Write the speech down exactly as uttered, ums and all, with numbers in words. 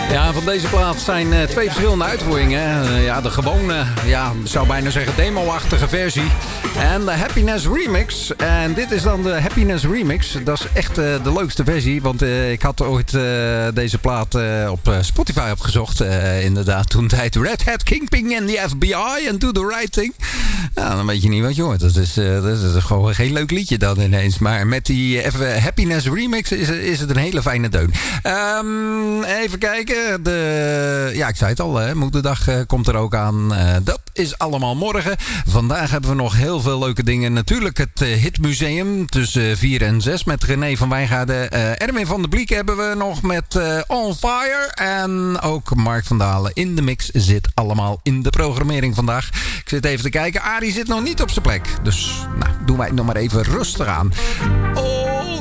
Ja, van deze plaat zijn uh, twee verschillende uitvoeringen. Uh, ja, de gewone, ja, zou bijna zeggen demo-achtige versie. En de Happiness Remix. En dit is dan de Happiness Remix. Dat is echt uh, de leukste versie. Want uh, ik had ooit uh, deze plaat uh, op uh, Spotify opgezocht. Uh, inderdaad, toen tijd Red Hat, Kingpin en de F B I en Do the Right Thing. Ja, dan weet je niet wat je hoort. Dat is, uh, dat is gewoon geen leuk liedje dan ineens. Maar met die uh, Happiness Remix is, is het een hele fijne deun. Um, even kijken. De, ja, ik zei het al, hè, Moederdag uh, komt er ook aan. Uh, dat is allemaal morgen. Vandaag hebben we nog heel veel leuke dingen. Natuurlijk het uh, Hitmuseum tussen vier en zes met René van Wijngaarden. Uh, Erwin van der Bliek hebben we nog met uh, On Fire. En ook Mark van Dalen in de mix zit allemaal in de programmering vandaag. Ik zit even te kijken. Arie zit nog niet op zijn plek. Dus nou, doen wij het nog maar even rustig aan. Oh.